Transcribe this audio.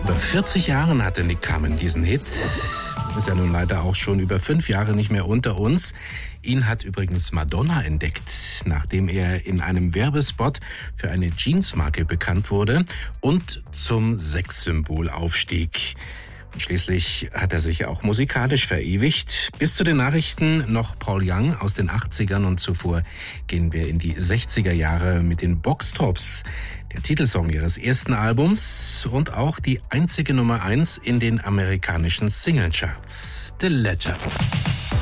über 40 Jahren hatte Nick Carmen diesen Hit. Ist ja nun leider auch schon über 5 Jahre nicht mehr unter uns. Ihn hat übrigens Madonna entdeckt, nachdem er in einem Werbespot für eine Jeansmarke bekannt wurde und zum Sexsymbol aufstieg. Und schließlich hat er sich auch musikalisch verewigt. Bis zu den Nachrichten noch Paul Young aus den 80ern und zuvor gehen wir in die 60er Jahre mit den Box Tops. Der Titelsong ihres ersten Albums und auch die einzige Nummer 1 in den amerikanischen Singlecharts. The Letter.